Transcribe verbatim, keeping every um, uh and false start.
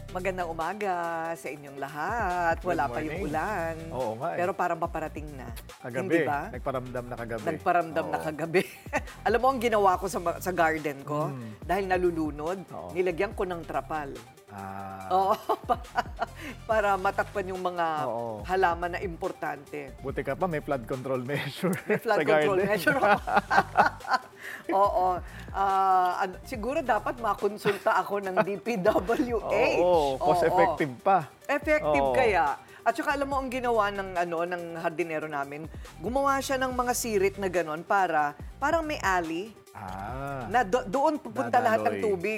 Magandang umaga sa inyong lahat. Wala Good pa yung morning. ulan. Oo nga eh. Pero parang paparating na. Kagabi, Hindi ba? nagparamdam na kagabi. Nagparamdam na Oo. kagabi. Alam mo ang ginawa ko sa, ma- sa garden ko? Mm. Dahil nalulunod, Oo. nilagyan ko ng trapal. Ah, Oo, para matakpan yung mga Oo. halaman na importante. buti ka pa may flood control measure Flood sa control garden. measure ako. Oo. Ah, ano, siguro dapat makonsulta ako ng D P W H. Oo, cost-effective pa. Effective Oo. kaya. At saka alam mo ang ginawa ng ano ng hardinero namin, gumawa siya ng mga sirit na ganon para parang may alley Ah, na do- doon pupunta lahat ng Dadaloy. tubig.